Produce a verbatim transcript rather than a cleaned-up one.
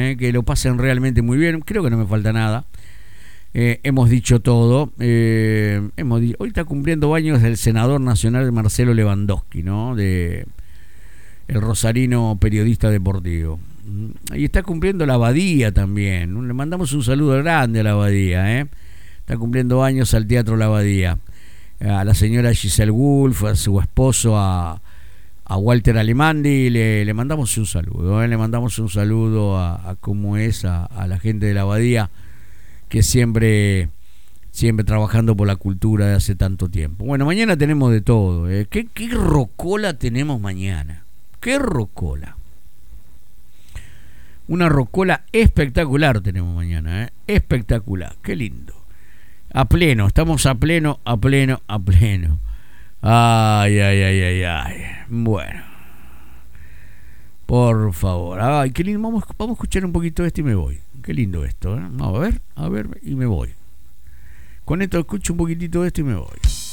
eh, que lo pasen realmente muy bien. Creo que no me falta nada. Eh, hemos dicho todo. Eh, hemos di- Hoy está cumpliendo años el senador nacional Marcelo Lewandowski, ¿no? De el rosarino periodista deportivo. Y está cumpliendo la Abadía también. Le mandamos un saludo grande a la Abadía, ¿eh? Está cumpliendo años al Teatro La Abadía. A la señora Giselle Wolf, a su esposo, a, a Walter Alemandi, le, le mandamos un saludo, ¿eh? Le mandamos un saludo a, a cómo es, a, a la gente de la Abadía, que siempre, siempre trabajando por la cultura de hace tanto tiempo. Bueno, mañana tenemos de todo, ¿eh? ¿Qué, qué rocola tenemos mañana? ¿Qué rocola? Una rocola espectacular tenemos mañana, ¿eh? Espectacular, qué lindo. A pleno, estamos a pleno, a pleno, a pleno. Ay, ay, ay, ay, ay. Bueno. Por favor. Ay, qué lindo. Vamos, vamos a escuchar un poquito esto y me voy. Qué lindo esto, ¿eh? A ver, a ver, y me voy. Con esto escucho un poquitito de esto y me voy.